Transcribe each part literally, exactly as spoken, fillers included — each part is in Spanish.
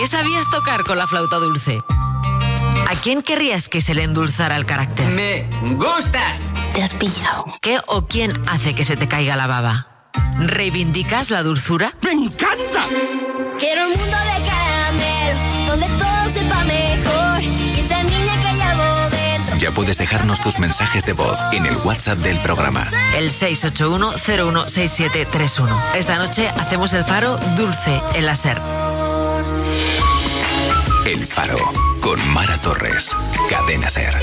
¿Qué sabías tocar con la flauta dulce? ¿A quién querrías que se le endulzara el carácter? ¡Me gustas! Te has pillado. ¿Qué o quién hace que se te caiga la baba? ¿Reivindicas la dulzura? ¡Me encanta! Quiero un mundo de caramelo, donde todo sepa mejor. Y esta niña que llevo dentro. Ya puedes dejarnos tus mensajes de voz en el WhatsApp del programa. El seis ocho uno cero uno seis siete tres uno. Esta noche hacemos el Faro dulce en la SER. El Faro, con Mara Torres. Cadena SER.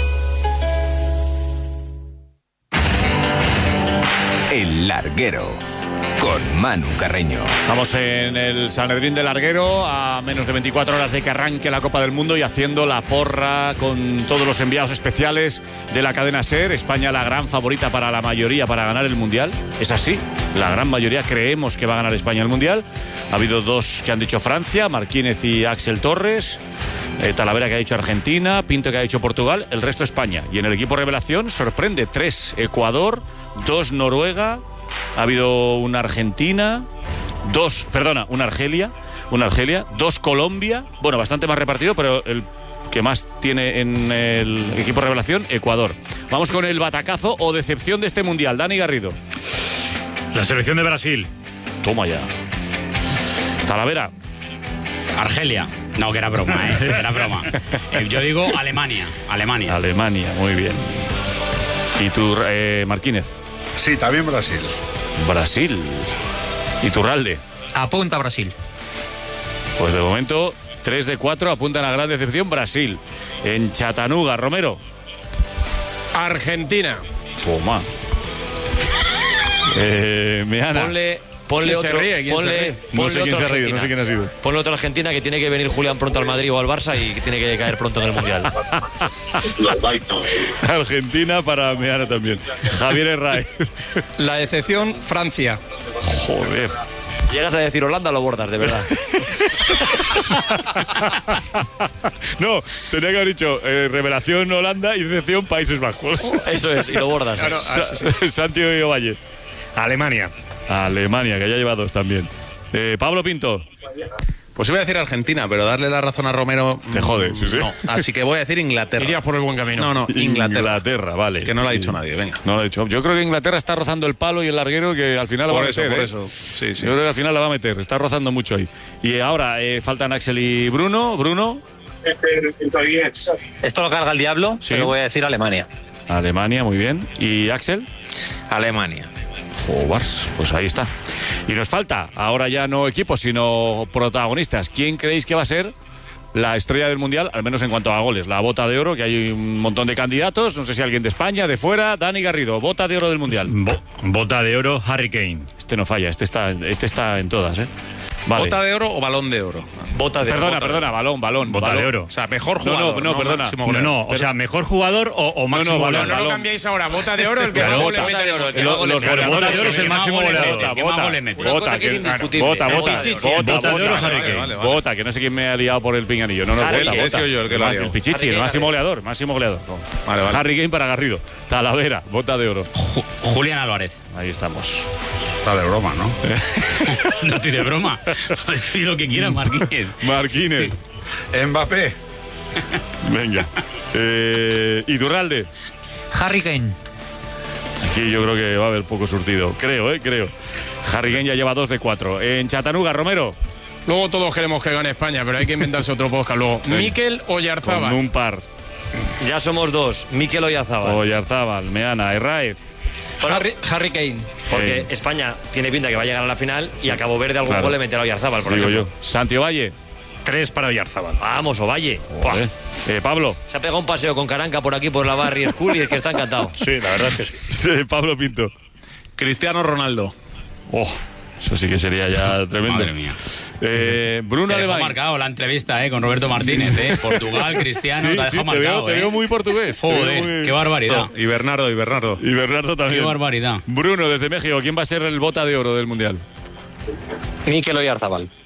El Larguero, con Manu Carreño. Estamos en el Sanedrín del Larguero, a menos de veinticuatro horas de que arranque la Copa del Mundo y haciendo la porra con todos los enviados especiales de la cadena SER. España, la gran favorita para la mayoría para ganar el Mundial. Es así, la gran mayoría creemos que va a ganar España el Mundial. Ha habido dos que han dicho Francia, Marquínez y Axel Torres. Eh, Talavera que ha dicho Argentina, Pinto que ha dicho Portugal, el resto España. Y en el equipo revelación sorprende tres Ecuador, dos Noruega, ha habido una Argentina, dos, perdona, una Argelia, una Argelia, dos Colombia, bueno, bastante más repartido, pero el que más tiene en el equipo revelación, Ecuador. Vamos con el batacazo o decepción de este Mundial. Dani Garrido. La selección de Brasil. Toma ya. Talavera. Argelia. No, que era broma, ¿eh? Era broma. Yo digo Alemania. Alemania. Alemania, muy bien. ¿Y tú, eh, Marquínez? Sí, también Brasil. Brasil. ¿Y Turralde? Apunta a Brasil. Pues de momento, tres de cuatro apuntan a gran decepción Brasil. En Chattanooga, Romero. Argentina. Toma. eh, Meana. Ponle... Ponle ¿Quién otro, se ríe? ¿Quién ponle, se ríe? No ponle sé quién otro se ha reído, Argentina. no sé quién ha sido. Ponle otro Argentina que tiene que venir Julián pronto al Madrid o al Barça y que tiene que caer pronto en el Mundial. Argentina para Meana también. Javier Herray. La decepción, Francia. Joder. Llegas a decir Holanda, lo bordas, de verdad. No, tenía que haber dicho eh, revelación Holanda y decepción Países Bajos. Eso es, y lo bordas. Claro, Sa- Santiago Valle. Alemania. Alemania, que ya lleva dos también. Eh, Pablo Pinto. Pues iba a decir Argentina, pero darle la razón a Romero... Te jode, sí, sí. No, así que voy a decir Inglaterra. Irías por el buen camino. No, no, Inglaterra. Inglaterra, vale. Que no lo ha dicho nadie, venga. No lo ha dicho. Yo creo que Inglaterra está rozando el palo y el larguero que al final la Por va a eso, meter. por ¿eh? eso. Sí, sí. Yo creo que al final la va a meter. Está rozando mucho ahí. Y ahora eh, faltan Axel y Bruno. Bruno. Esto lo carga el diablo, Sí. pero voy a decir Alemania. Alemania, muy bien. ¿Y Axel? Alemania. Joder, pues ahí está. Y nos falta, ahora ya no equipos, sino protagonistas. ¿Quién creéis que va a ser la estrella del Mundial, al menos en cuanto a goles? La bota de oro, que hay un montón de candidatos. No sé si alguien de España, de fuera. Dani Garrido, bota de oro del Mundial. Bo- bota de oro, Harry Kane. Este no falla, este está, este está en todas, ¿eh? Vale. ¿Bota de oro o balón de oro? Bota de Perdona, bota perdona, de balón, balón. Bota balón. de oro. O sea, mejor No, jugador. no, no, perdona. máximo No, goleador. no, o sea, mejor jugador o, o máximo no, balón, goleador. No lo balón. cambiéis ahora. Bota de oro, el que Pero más bota, goles mete. de oro, el que Lo- más goles los mete. goleadores Bota de oro es el que máximo más goles goleador. mete, Que más Bota, goles mete. Una bota, cosa que es que- indiscutible. bota, Como bota, Pichichi. bota, Bota de oro, bota, Harry vale, Kane. vale, vale. Bota, que no sé quién me ha liado por el pinganillo. No, no, Harry bota, Kane, bota. he sido yo el que lo ha Más- liado. el Pichichi, Harry el Kane, máximo Harry goleador, máximo goleador. Vale, vale. Harry Kane para Garrido. Talavera, bota de oro. Ju- Julián Álvarez. Ahí estamos. Está de broma, ¿no? No estoy de broma. Estoy lo que quieras, Marquínez. Marquínez. Mbappé. Venga. Eh, Iturralde. Harry Kane. Aquí yo creo que va a haber poco surtido. Creo, ¿eh? Creo. Harry Kane ya lleva dos de cuatro. En Chattanooga, Romero. Luego todos queremos que gane España, pero hay que inventarse otro podcast luego. Sí. Mikel Con Oyarzabal. un par. Ya somos dos. Mikel Oyarzabal. Oyarzabal, Meana, Herráez. Harry, Harry Kane. Porque Eh. España tiene pinta que va a llegar a la final y a Cabo Verde algún Claro. gol le meterá a Oyarzabal, por Digo ejemplo. yo. Santi Valle. Tres para Oyarzabal. Vamos, Ovalle. Buah. Joder. Eh, Pablo. Se ha pegado un paseo con Caranca por aquí, por la Barry School y es que está encantado. Sí, la verdad es que sí. Sí, Pablo Pinto. Cristiano Ronaldo. Oh, eso sí que sería ya tremendo. Madre mía. Eh, Bruno Te dejó Alemán. marcado la entrevista eh, con Roberto Martínez. Eh. Portugal, Cristiano, Sí, te ha sí, dejado te veo, marcado. te eh. veo muy portugués. Te veo Joder, muy- qué barbaridad. Y Bernardo, y Bernardo. Y Bernardo también. Qué barbaridad. Bruno, desde México, ¿quién va a ser el bota de oro del Mundial? Mikel Oyarzabal.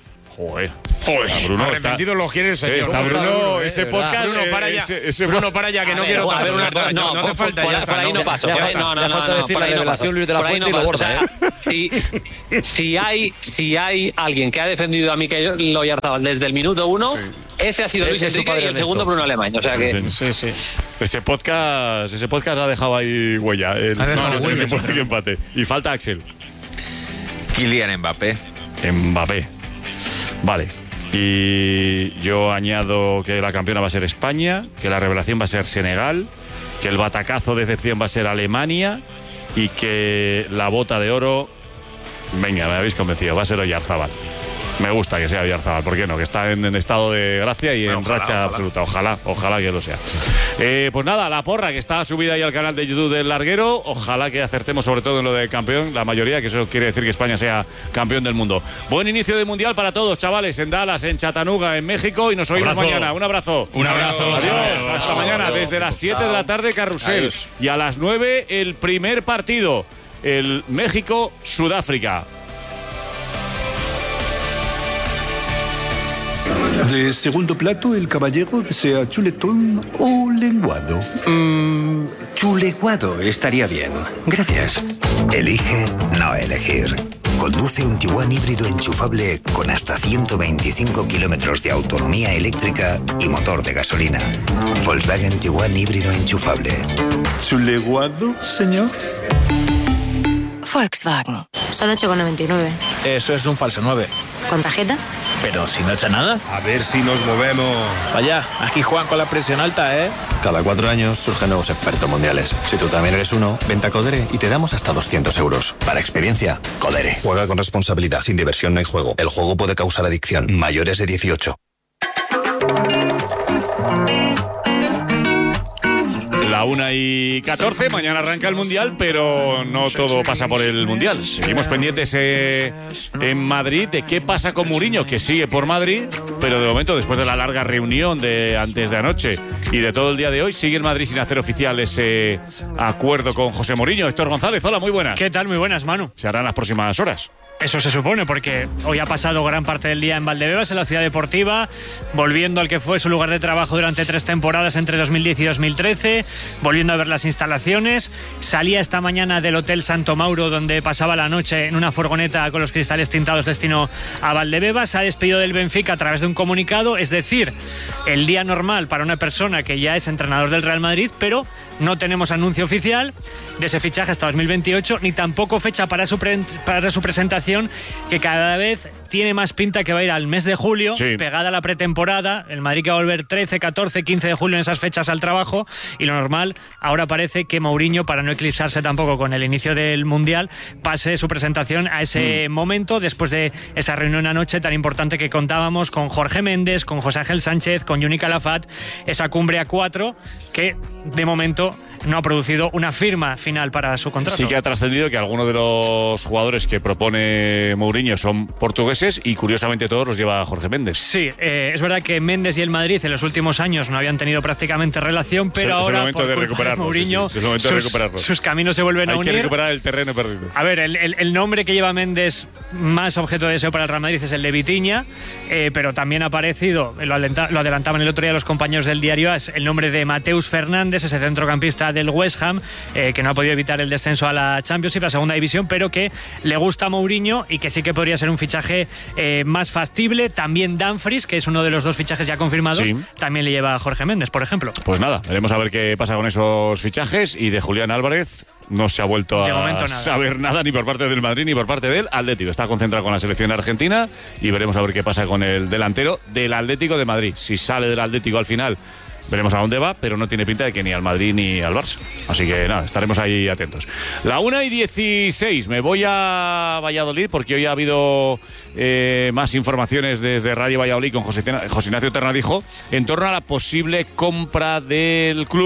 Joder. Joder, Bruno, arrepentidos los quiere el señor. Está Bruno, ese podcast. Bruno, para ya. Ese, ese Bruno, para ya, que no ver, quiero a tanto. ver, una- ¿verdad? no, no, no hace por- falta, por- ya por está. ahí no paso. Ya Por ahí está. no, no, Le no, falta no, decir por la ahí no revelación paso. Luis de la Por ahí Fuente no y lo paso. borda, O sea, si, si hay si hay alguien que ha defendido a Mikel Oyarzabal desde el minuto uno, ese ha sido Es- Luis es su Enrique padre y el Ernesto. segundo Bruno Alemán. O sea que Sí, Sí, sí. Ese podcast, ese podcast ha dejado ahí huella. El, Ha dejado no, no, huella, el sí. que empate. Y falta Axel. Kylian Mbappé. Mbappé. Vale. Y yo añado que la campeona va a ser España, que la revelación va a ser Senegal, que el batacazo de excepción va a ser Alemania y que la bota de oro, venga, me habéis convencido, va a ser Oyarzabal. Me gusta que sea Oyarzabal, ¿por qué no? Que está en, en estado de gracia y Bueno, en ojalá, racha ojalá. absoluta. Ojalá, ojalá que lo sea. Eh, pues nada, la porra que está subida ahí al canal de YouTube del Larguero. Ojalá que acertemos sobre todo en lo de campeón, la mayoría, que eso quiere decir que España sea campeón del mundo. Buen inicio de mundial para todos, chavales, en Dallas, en Chattanooga, en México, y nos oímos Abrazo. mañana. Un abrazo. Un abrazo. Adiós, Chao. hasta mañana. Desde las siete de la tarde, Carrusel. Adiós. Y a las nueve, el primer partido, el México-Sudáfrica. De segundo plato, el caballero desea chuletón o lenguado. Mmm, chuleguado estaría bien. Gracias. Elige no elegir. Conduce un Tiguan híbrido enchufable con hasta ciento veinticinco kilómetros de autonomía eléctrica y motor de gasolina. Volkswagen Tiguan híbrido enchufable. ¿Chuleguado, señor? Volkswagen. Son ocho con noventa y nueve. Eso es un falso nueve. ¿Con tarjeta? Pero si no echa nada. A ver si nos movemos. Vaya, aquí juegan con la presión alta, ¿eh? Cada cuatro años surgen nuevos expertos mundiales. Si tú también eres uno, vente a Codere y te damos hasta doscientos euros. Para experiencia, Codere. Juega con responsabilidad. Sin diversión no hay juego. El juego puede causar adicción. Mayores de dieciocho. La una y catorce, mañana arranca el Mundial, pero no todo pasa por el Mundial. Seguimos pendientes eh, en Madrid de qué pasa con Mourinho, que sigue por Madrid, pero de momento, después de la larga reunión de antes de anoche y de todo el día de hoy, sigue el Madrid sin hacer oficial ese acuerdo con José Mourinho. Héctor González, hola, muy buenas. ¿Qué tal? Muy buenas, Manu. Se hará en las próximas horas. Eso se supone, porque hoy ha pasado gran parte del día en Valdebebas, en la ciudad deportiva, volviendo al que fue su lugar de trabajo durante tres temporadas entre dos mil diez y dos mil trece, volviendo a ver las instalaciones. Salía esta mañana del Hotel Santo Mauro, donde pasaba la noche en una furgoneta con los cristales tintados destino a Valdebebas. Se ha despedido del Benfica a través de un comunicado, es decir, el día normal para una persona que ya es entrenador del Real Madrid, pero no tenemos anuncio oficial de ese fichaje hasta dos mil veintiocho, ni tampoco fecha para su, pre para su presentación, que cada vez tiene más pinta que va a ir al mes de julio, sí, pegada a la pretemporada. El Madrid que va a volver trece, catorce, quince de julio en esas fechas al trabajo, y lo normal ahora parece que Mourinho, para no eclipsarse tampoco con el inicio del Mundial, pase su presentación a ese mm. momento, después de esa reunión anoche tan importante que contábamos con Jorge Méndez, con José Ángel Sánchez, con Juni Calafat, esa cumbre a cuatro que de momento no ha producido una firma final para su contrato. Sí que ha trascendido que algunos de los jugadores que propone Mourinho son portugueses y curiosamente todos los lleva Jorge Méndez. Sí, eh, es verdad que Méndez y el Madrid en los últimos años no habían tenido prácticamente relación, pero es, ahora es el momento por de culpa recuperarlo, de Mourinho, sí, sí, es el momento sus, de recuperarlo. sus caminos se vuelven Hay a unir. Hay que recuperar el terreno perdido. A ver, el, el, el nombre que lleva Méndez más objeto de deseo para el Real Madrid es el de Vitinha, eh, pero también ha aparecido, lo, alenta, lo adelantaban el otro día los compañeros del diario A S, el nombre de Mateus Fernández, ese centrocampista del West Ham, Eh, que no ha podido evitar el descenso a la Championship, a la segunda división, pero que le gusta a Mourinho y que sí que podría ser un fichaje eh, más factible. También Dumfries, que es uno de los dos fichajes ya confirmados, sí, también le lleva a Jorge Méndez, por ejemplo. Pues nada, veremos a ver qué pasa con esos fichajes, y de Julián Álvarez no se ha vuelto a nada. saber nada ni por parte del Madrid ni por parte del Atlético. Está concentrado con la selección argentina y veremos a ver qué pasa con el delantero del Atlético de Madrid. Si sale del Atlético al final, veremos a dónde va, pero no tiene pinta de que ni al Madrid ni al Barça. Así que nada, estaremos ahí atentos. La una y dieciséis, me voy a Valladolid porque hoy ha habido eh, más informaciones desde Radio Valladolid con José, José Ignacio Ternadijo en torno a la posible compra del club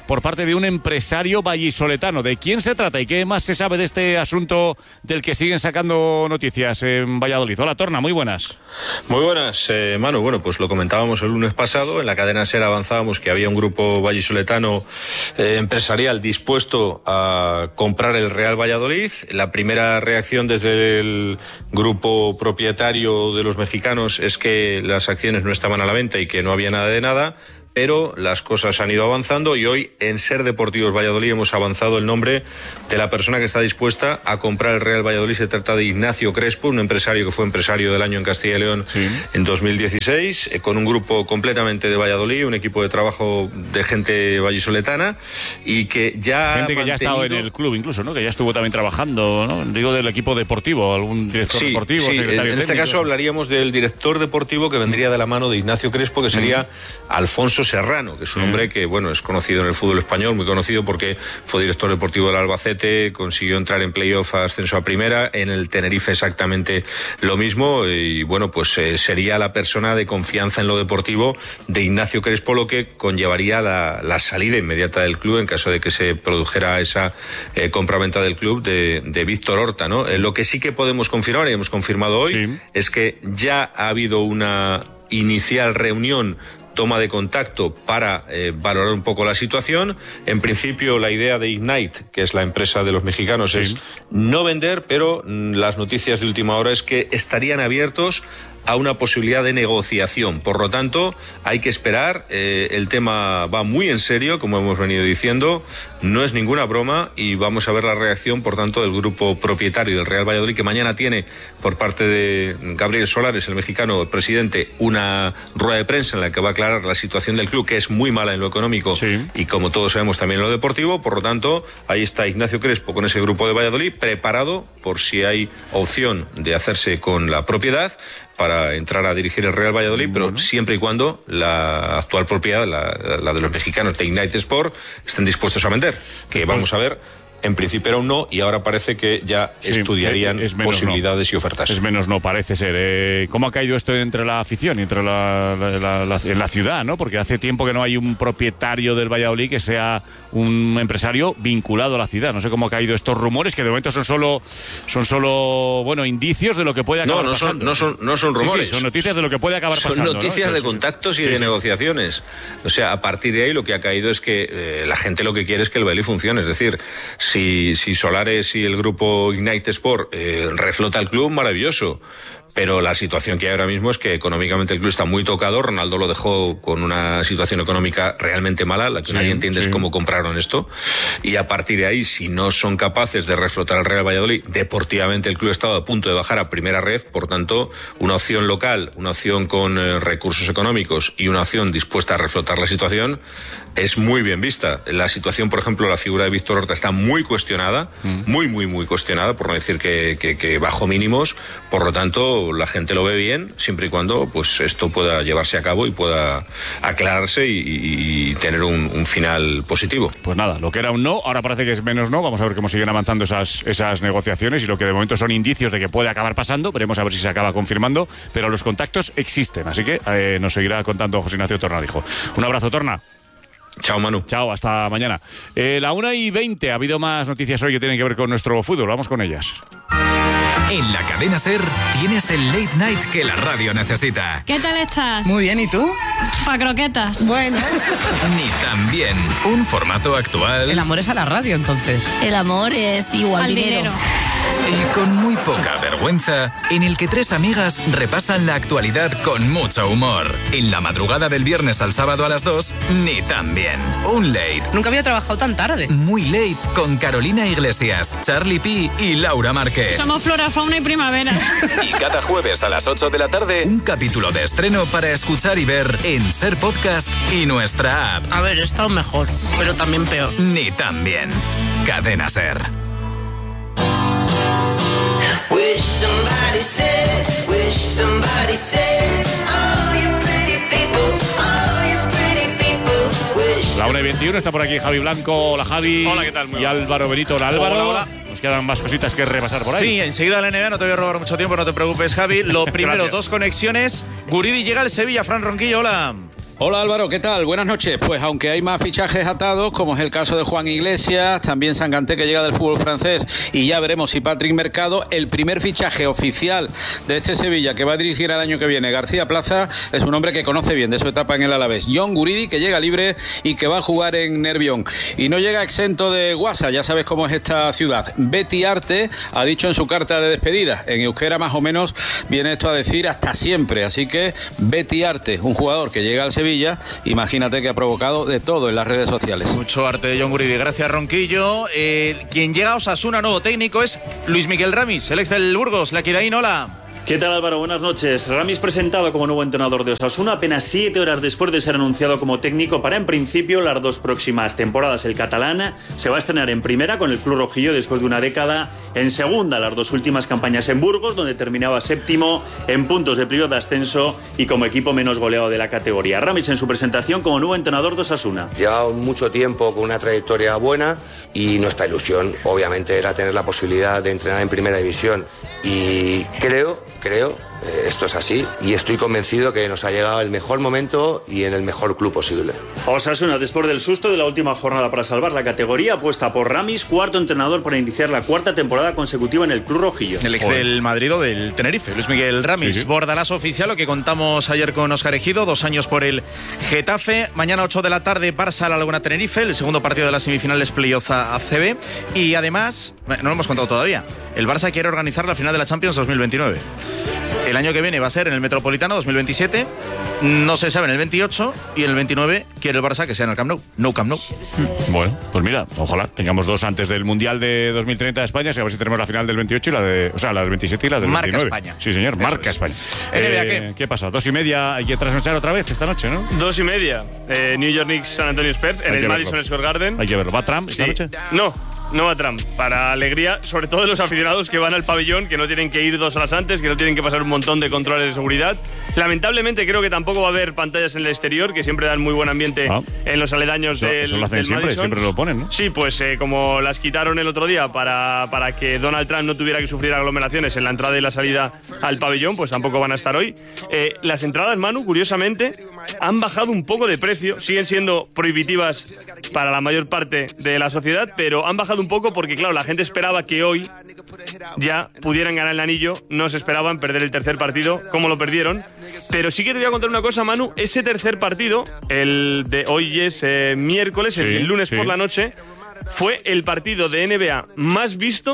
por parte de un empresario vallisoletano. ¿De quién se trata y qué más se sabe de este asunto del que siguen sacando noticias en Valladolid? Hola, Torna, muy buenas. Muy buenas, eh, Manu. Bueno, pues lo comentábamos el lunes pasado. En la cadena SER avanzábamos que había un grupo vallisoletano eh, empresarial dispuesto a comprar el Real Valladolid. La primera reacción desde el grupo propietario de los mexicanos es que las acciones no estaban a la venta y que no había nada de nada. Pero las cosas han ido avanzando y hoy en SER Deportivos Valladolid hemos avanzado el nombre de la persona que está dispuesta a comprar el Real Valladolid. Se trata de Ignacio Crespo, un empresario que fue empresario del año en Castilla y León sí. en dos mil dieciséis, eh, con un grupo completamente de Valladolid, un equipo de trabajo de gente vallisoletana y que ya gente que ha ya ha estado en el club incluso, ¿no? Que ya estuvo también trabajando, ¿no? Digo, del equipo deportivo, algún director sí, deportivo, sí. secretario En técnico, este caso sí. hablaríamos del director deportivo que vendría de la mano de Ignacio Crespo, que sería mm. Alfonso Serrano, que es un hombre que, bueno, es conocido en el fútbol español, muy conocido porque fue director deportivo del Albacete, consiguió entrar en playoff a ascenso a primera, en el Tenerife exactamente lo mismo, y bueno, pues eh, sería la persona de confianza en lo deportivo de Ignacio Crespo, lo que conllevaría la, la salida inmediata del club en caso de que se produjera esa eh, compraventa del club de, de Víctor Horta, ¿no? Eh, lo que sí que podemos confirmar, y hemos confirmado hoy, sí. es que ya ha habido una inicial reunión, toma de contacto para eh, valorar un poco la situación. En principio, la idea de Ignite, que es la empresa de los mexicanos, sí. es no vender, pero mm, las noticias de última hora es que estarían abiertos a una posibilidad de negociación. Por lo tanto, hay que esperar. Eh, el tema va muy en serio, como hemos venido diciendo. No es ninguna broma y vamos a ver la reacción, por tanto, del grupo propietario del Real Valladolid, que mañana tiene, por parte de Gabriel Solares, el mexicano, el presidente, una rueda de prensa en la que va a aclarar la situación del club, que es muy mala en lo económico sí. y, como todos sabemos, también en lo deportivo. Por lo tanto, ahí está Ignacio Crespo con ese grupo de Valladolid, preparado por si hay opción de hacerse con la propiedad para entrar a dirigir el Real Valladolid, pero bueno. siempre y cuando la actual propiedad, la, la de los mexicanos de Ignite Sport, estén dispuestos a vender. Que vamos a ver. En principio era un no y ahora parece que ya sí, estudiarían es posibilidades no. y ofertas. Es menos no, parece ser. Eh, ¿Cómo ha caído esto entre la afición y entre la, la, la, la, en la ciudad, ¿no? Porque hace tiempo que no hay un propietario del Valladolid que sea un empresario vinculado a la ciudad. No sé cómo ha caído estos rumores, que de momento son solo, son solo bueno, indicios de lo que puede acabar no, no pasando. Son, no, son, no son rumores. Sí, sí, son noticias de lo que puede acabar son pasando. Son noticias ¿no? de sí, contactos sí, y sí, de sí. negociaciones. O sea, a partir de ahí lo que ha caído es que eh, la gente lo que quiere es que el Valladolid funcione. Es decir, si, si Solares y el grupo Ignite Sport eh, reflota el club, maravilloso. Pero la situación que hay ahora mismo es que económicamente el club está muy tocado. Ronaldo lo dejó con una situación económica realmente mala, la que sí, nadie entiende sí. es cómo compraron esto. Y a partir de ahí, si no son capaces de reflotar el Real Valladolid, deportivamente el club estaba a punto de bajar a primera red. Por tanto, una opción local, una opción con eh, recursos económicos y una opción dispuesta a reflotar la situación es muy bien vista. La situación, por ejemplo, la figura de Víctor Horta está muy cuestionada, mm. muy, muy, muy cuestionada, por no decir que, que, que bajo mínimos. Por lo tanto, la gente lo ve bien, siempre y cuando pues esto pueda llevarse a cabo y pueda aclararse y, y tener un, un final positivo. Pues nada, lo que era un no, ahora parece que es menos no. Vamos a ver cómo siguen avanzando esas, esas negociaciones y lo que de momento son indicios de que puede acabar pasando. Veremos a ver si se acaba confirmando, pero los contactos existen, así que eh, nos seguirá contando José Ignacio Tornadijo. Un abrazo, Torna. Chao, Manu. Chao, hasta mañana. Eh, la una y veinte, ha habido más noticias hoy que tienen que ver con nuestro fútbol. Vamos con ellas. En la cadena SER tienes el late night que la radio necesita. ¿Qué tal estás? Muy bien, ¿y tú? Pa' croquetas. Bueno. Ni tan bien. Un formato actual. El amor es a la radio, entonces. El amor es igual al dinero. dinero. Y con muy poca vergüenza, en el que tres amigas repasan la actualidad con mucho humor. En la madrugada del viernes al sábado a las dos, ni tan bien. Un late. Nunca había trabajado tan tarde. Muy late con Carolina Iglesias, Charlie P y Laura Márquez. Somos flora, fauna y primavera. Y cada jueves a las ocho de la tarde, un capítulo de estreno para escuchar y ver en SER Podcast y nuestra app. A ver, he estado mejor, pero también peor. Ni tan bien. Cadena SER. Wish somebody said, wish somebody said, oh, you pretty people, oh, you pretty people, wish. La una y veintiuno, está por aquí Javi Blanco. Hola, Javi. Hola, ¿qué tal? Muy y bueno. Álvaro Benito. Hola, Álvaro. Hola, hola. Nos quedan más cositas que repasar por ahí. Sí, enseguida la N B A, no te voy a robar mucho tiempo, no te preocupes, Javi. Lo primero, dos conexiones. Guridi llega al Sevilla, Fran Ronquillo, hola. Hola Álvaro, ¿qué tal? Buenas noches. Pues aunque hay más fichajes atados, como es el caso de Juan Iglesias, también Sanganté, que llega del fútbol francés, y ya veremos si Patrick Mercado, el primer fichaje oficial de este Sevilla que va a dirigir el año que viene, García Plaza, es un hombre que conoce bien de su etapa en el Alavés. John Guridi, que llega libre y que va a jugar en Nervión. Y no llega exento de guasa, ya sabes cómo es esta ciudad. Betty Arte ha dicho en su carta de despedida, en euskera más o menos viene esto a decir hasta siempre, así que Betty Arte, un jugador que llega al Sevilla, imagínate que ha provocado de todo en las redes sociales. Mucho arte de John Guridi, gracias Ronquillo. Eh, quien llega a Osasuna, nuevo técnico, es Luis Miguel Ramis, el ex del Burgos. La Kiraín, hola. ¿Qué tal Álvaro? Buenas noches. Ramis presentado como nuevo entrenador de Osasuna apenas siete horas después de ser anunciado como técnico para en principio las dos próximas temporadas. El catalán se va a estrenar en primera con el club rojillo después de una década en segunda, las dos últimas campañas en Burgos, donde terminaba séptimo en puntos de playoff de ascenso y como equipo menos goleado de la categoría. Ramis en su presentación como nuevo entrenador de Osasuna. Lleva mucho tiempo con una trayectoria buena y nuestra ilusión obviamente era tener la posibilidad de entrenar en primera división y creo, creo, eh, esto es así y estoy convencido que nos ha llegado el mejor momento y en el mejor club posible. Osasuna, después del susto de la última jornada para salvar la categoría, apuesta por Ramis, cuarto entrenador para iniciar la cuarta temporada consecutiva en el club rojillo. El ex Joder. del Madrid o del Tenerife, Luis Miguel Ramis. Sí, sí. Bordalazo oficial, lo que contamos ayer con Óscar Ejido, dos años por el Getafe. Mañana ocho de la tarde, Barça La Laguna Tenerife, el segundo partido de las semifinales playoff A C B. Y además, no lo hemos contado todavía, el Barça quiere organizar la final de la Champions dos mil veintinueve. El año que viene va a ser en el Metropolitano dos mil veintisiete, no se sabe en el veintiocho y en el veintinueve quiere el Barça que sea en el Camp Nou. No Camp Nou. Bueno, pues mira, ojalá tengamos dos antes del Mundial de dos mil treinta de España, a ver si tenemos la final del veintiocho y la de, o sea, la del veintisiete y la del marca veintinueve. España. Sí, señor, Eso marca es. España. Eh, ¿Qué pasa? Dos y media, hay que trasnochar otra vez esta noche, ¿no? Dos y media. Eh, New York Knicks, San Antonio Spurs, en el Madison Square Garden. Hay que verlo. ¿Va Trump esta sí. noche? No. No va Trump, para alegría, sobre todo de los aficionados que van al pabellón, que no tienen que ir dos horas antes, que no tienen que pasar un montón de controles de seguridad. Lamentablemente creo que tampoco va a haber pantallas en el exterior, que siempre dan muy buen ambiente ah. en los aledaños eso, del, eso lo hacen del siempre, Madison. Siempre lo ponen, ¿no? Sí, pues eh, como las quitaron el otro día para, para que Donald Trump no tuviera que sufrir aglomeraciones en la entrada y la salida al pabellón, pues tampoco van a estar hoy. Eh, las entradas, Manu, curiosamente, han bajado un poco de precio, siguen siendo prohibitivas para la mayor parte de la sociedad, pero han bajado un poco porque, claro, la gente esperaba que hoy ya pudieran ganar el anillo, no se esperaban perder el tercer partido, como lo perdieron. Pero sí que te voy a contar una cosa, Manu, ese tercer partido, el de hoy es eh, miércoles, sí, el del lunes sí. por la noche, fue el partido de N B A más visto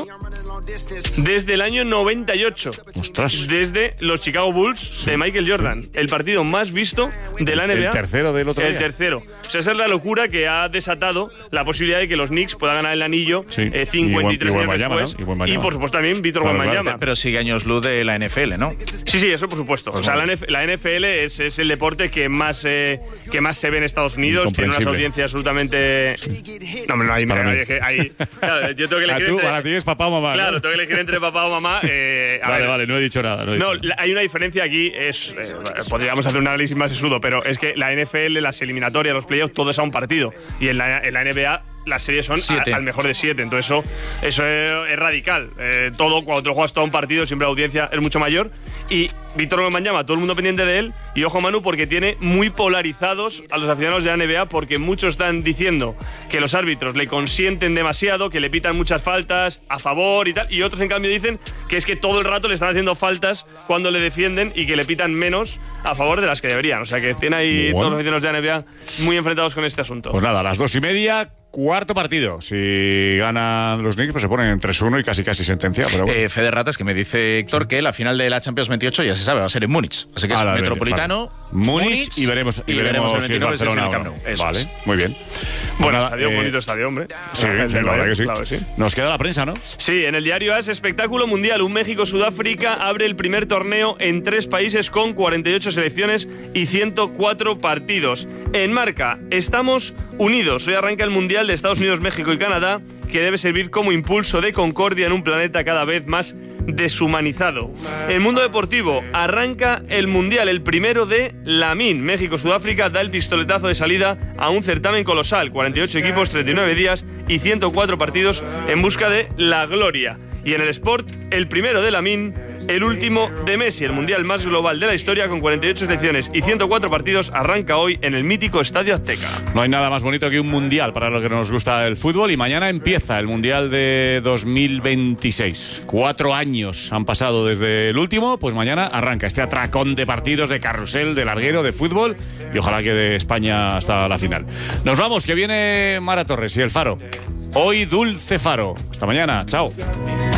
desde el año noventa y ocho. Ostras. Desde los Chicago Bulls sí. de Michael Jordan. El partido más visto de la N B A. El tercero del otro el día. El tercero. O sea, esa es la locura que ha desatado la posibilidad de que los Knicks puedan ganar el anillo sí. eh, cincuenta y tres años después. ¿no? Y, y por supuesto también Víctor claro, Wembanyama. Claro. Pero sigue años luz de la N F L, ¿no? Sí, sí, eso por supuesto. Pues o sea, la, N F L, la N F L es, es el deporte que más, eh, que más se ve en Estados Unidos. Tiene unas audiencias absolutamente... Sí. No, no hay manera. Hay, claro, yo tengo que elegir tú, entre... Para ti es papá o mamá. Claro, ¿no? tengo que elegir entre papá o mamá. Eh, a vale, ver. vale, no he dicho nada. No, he dicho no nada. hay una diferencia aquí. Es eh, podríamos hacer un análisis más sesudo, pero es que la N F L, las eliminatorias, los playoffs, todo es a un partido. Y en la, en la N B A las series son a, al mejor de siete. Entonces eso, eso es, es radical. Eh, todo, cuando tú juegas todo un partido, siempre la audiencia es mucho mayor. Y Víctor Wembanyama, todo el mundo pendiente de él. Y ojo, Manu, porque tiene muy polarizados a los aficionados de la N B A, porque muchos están diciendo que los árbitros le consienten demasiado, que le pitan muchas faltas a favor y tal. Y otros, en cambio, dicen que es que todo el rato le están haciendo faltas cuando le defienden y que le pitan menos a favor de las que deberían. O sea que tiene ahí bueno. todos los aficionados de la N B A muy enfrentados con este asunto. Pues nada, a las dos y media... Cuarto partido. Si ganan los Knicks, pues se ponen en tres uno y casi casi sentencia. Pero bueno. eh, Fede Ratas, que me dice Héctor sí. que la final de la Champions veintiocho ya se sabe, va a ser en Múnich. Así que ah, es el Metropolitano. Vale. Múnich, Múnich y veremos, y, y veremos, veremos si es Barcelona o no. Vale, es. Muy bien. Bueno, bueno estadio, eh, bonito estadio, hombre. Sí, el sí, la verdad que sí. Claro, sí. Nos queda la prensa, ¿no? Sí, en el diario A S, espectáculo mundial. Un México-Sudáfrica abre el primer torneo en tres países con cuarenta y ocho selecciones y ciento cuatro partidos. En Marca, estamos unidos. Hoy arranca el Mundial de Estados Unidos, México y Canadá, que debe servir como impulso de concordia en un planeta cada vez más deshumanizado. En Mundo Deportivo, arranca el Mundial, el primero de Lamin. México-Sudáfrica da el pistoletazo de salida a un certamen colosal. cuarenta y ocho equipos, treinta y nueve días y ciento cuatro partidos en busca de la gloria. Y en el Sport, el primero de Lamin, el último de Messi. El mundial más global de la historia, con cuarenta y ocho selecciones y ciento cuatro partidos, arranca hoy en el mítico Estadio Azteca. No hay nada más bonito que un mundial para los que nos gusta el fútbol, y mañana empieza el mundial de dos mil veintiséis. Cuatro años han pasado desde el último, pues mañana arranca este atracón de partidos, de carrusel, de larguero, de fútbol, y ojalá que de España hasta la final. Nos vamos, que viene Mara Torres y el Faro. Hoy Dulce Faro. Hasta mañana, chao.